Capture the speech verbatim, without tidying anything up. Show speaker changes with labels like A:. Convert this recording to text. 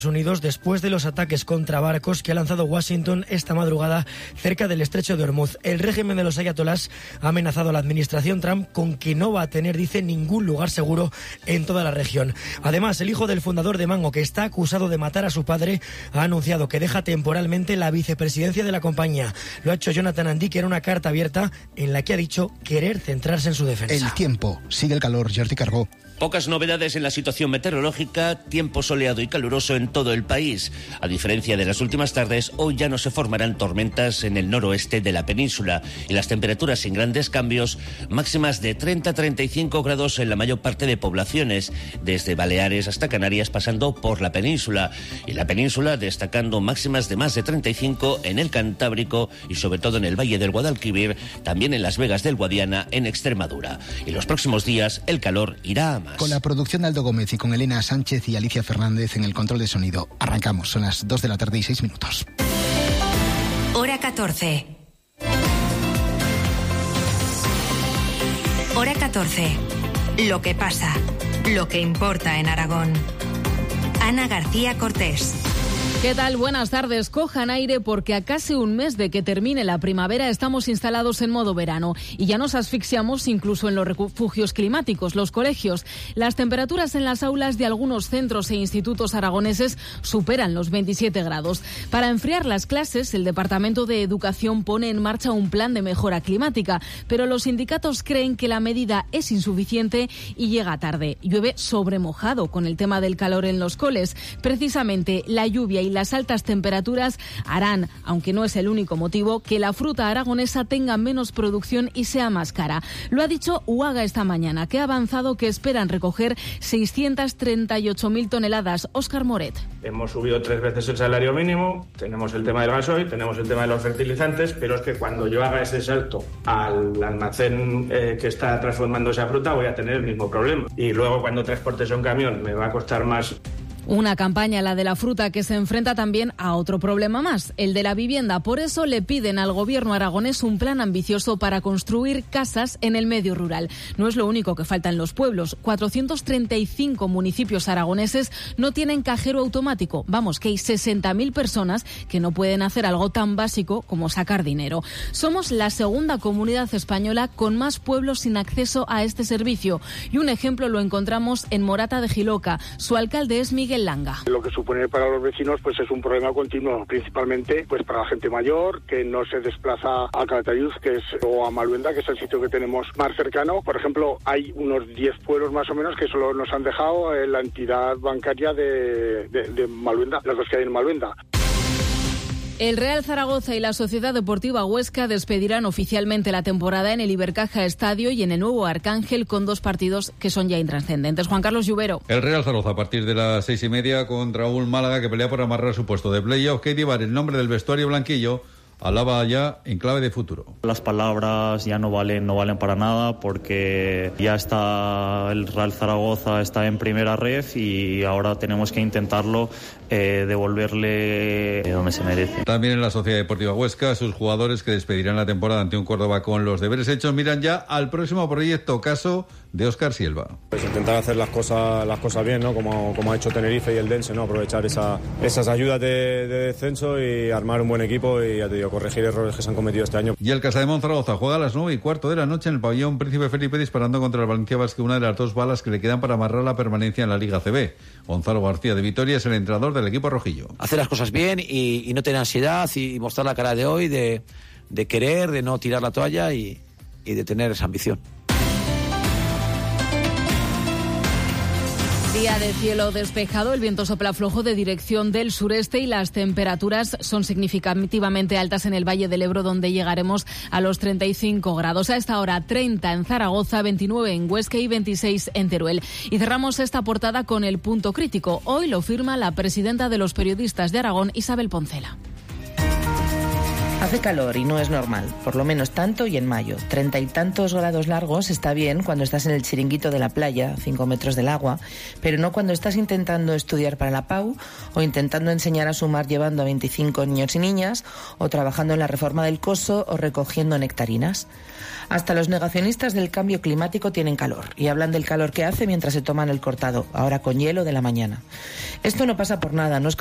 A: Unidos después de los ataques contra barcos que ha lanzado Washington esta madrugada cerca del estrecho de Hormuz. El régimen de los ayatolás ha amenazado a la administración Trump con que no va a tener, dice, ningún lugar seguro en toda la región. Además, el hijo del fundador de Mango, que está acusado de matar a su padre, ha anunciado que deja temporalmente la vicepresidencia de la compañía. Lo ha hecho Jonathan Andy, que era una carta abierta en la que ha dicho querer centrarse en su defensa.
B: El tiempo. Sigue el calor. Jordi Carbó.
C: Pocas novedades en la situación meteorológica, tiempo soleado y caluroso en todo el país. A diferencia de las últimas tardes, hoy ya no se formarán tormentas en el noroeste de la península y las temperaturas sin grandes cambios, máximas de treinta a treinta y cinco grados en la mayor parte de poblaciones, desde Baleares hasta Canarias pasando por la península. Y la península destacando máximas de más de treinta y cinco en el Cantábrico y sobre todo en el Valle del Guadalquivir, también en Las Vegas del Guadiana, en Extremadura. Y los próximos días el calor irá a más.
B: Con la producción de Aldo Gómez y con Elena Sánchez y Alicia Fernández en el control de sonido. Arrancamos, son las dos de la tarde y seis minutos.
D: Hora catorce. Hora catorce. Lo que pasa, lo que importa en Aragón. Ana García Cortés.
E: ¿Qué tal? Buenas tardes. Cojan aire porque a casi un mes de que termine la primavera estamos instalados en modo verano y ya nos asfixiamos incluso en los refugios climáticos, los colegios. Las temperaturas en las aulas de algunos centros e institutos aragoneses superan los veintisiete grados. Para enfriar las clases, el Departamento de Educación pone en marcha un plan de mejora climática, pero los sindicatos creen que la medida es insuficiente y llega tarde. Llueve sobre mojado con el tema del calor en los coles. Precisamente la lluvia y las altas temperaturas harán, aunque no es el único motivo, que la fruta aragonesa tenga menos producción y sea más cara. Lo ha dicho UAGA esta mañana, que ha avanzado que esperan recoger seiscientas treinta y ocho mil toneladas. Óscar Moret.
F: Hemos subido tres veces el salario mínimo, tenemos el tema del gasoil, tenemos el tema de los fertilizantes, pero es que cuando yo haga ese salto al almacén eh, que está transformando esa fruta voy a tener el mismo problema. Y luego cuando transportes un camión me va a costar más.
E: Una campaña, la de la fruta, que se enfrenta también a otro problema más, el de la vivienda. Por eso le piden al gobierno aragonés un plan ambicioso para construir casas en el medio rural. No es lo único que falta en los pueblos. cuatrocientos treinta y cinco municipios aragoneses no tienen cajero automático. Vamos, que hay sesenta mil personas que no pueden hacer algo tan básico como sacar dinero. Somos la segunda comunidad española con más pueblos sin acceso a este servicio. Y un ejemplo lo encontramos en Morata de Jiloca. Su alcalde es Miguel Langa.
G: Lo que supone para los vecinos pues es un problema continuo, principalmente pues para la gente mayor que no se desplaza a Calatayud, que es, o a Maluenda, que es el sitio que tenemos más cercano. Por ejemplo, hay unos diez pueblos más o menos que solo nos han dejado en la entidad bancaria de, de, de Maluenda, los dos que hay en Maluenda.
E: El Real Zaragoza y la Sociedad Deportiva Huesca despedirán oficialmente la temporada en el Ibercaja Estadio y en el nuevo Arcángel, con dos partidos que son ya intrascendentes. Juan Carlos Lluvero.
H: El Real Zaragoza a partir de las seis y media contra un Málaga que pelea por amarrar su puesto de playoff. Katie Bar, el nombre del vestuario blanquillo, hablaba ya en clave de futuro.
I: Las palabras ya no valen, no valen para nada porque ya está el Real Zaragoza está en primera red y ahora tenemos que intentarlo eh, devolverle donde se merece.
H: También en la Sociedad Deportiva Huesca, sus jugadores que despedirán la temporada ante un Córdoba con los deberes hechos miran ya al próximo proyecto, caso de Óscar Silva.
J: Pues intentar hacer las cosas las cosas bien, ¿no? Como, como ha hecho Tenerife y el Dense, ¿no? Aprovechar esa, esas ayudas de, de descenso y armar un buen equipo y ya te digo, corregir errores que se han cometido este año.
H: Y el Casademont Zaragoza juega a las nueve y cuarto de la noche en el pabellón Príncipe Felipe disparando contra el Valencia Basket, una de las dos balas que le quedan para amarrar la permanencia en la Liga C B. Gonzalo García de Vitoria es el entrenador del equipo rojillo.
K: Hacer las cosas bien y, y no tener ansiedad y mostrar la cara de hoy, de, de querer, de no tirar la toalla y, y de tener esa ambición.
E: Día de cielo despejado, el viento sopla flojo de dirección del sureste y las temperaturas son significativamente altas en el Valle del Ebro, donde llegaremos a los treinta y cinco grados. A esta hora treinta en Zaragoza, veintinueve en Huesca y veintiséis en Teruel. Y cerramos esta portada con el punto crítico. Hoy lo firma la presidenta de los periodistas de Aragón, Isabel Poncela.
L: Hace calor y no es normal, por lo menos tanto y en mayo. Treinta y tantos grados largos está bien cuando estás en el chiringuito de la playa, cinco metros del agua, pero no cuando estás intentando estudiar para la P A U o intentando enseñar a sumar llevando a veinticinco niños y niñas o trabajando en la reforma del Coso o recogiendo nectarinas. Hasta los negacionistas del cambio climático tienen calor y hablan del calor que hace mientras se toman el cortado, ahora con hielo de la mañana. Esto no pasa por nada, no es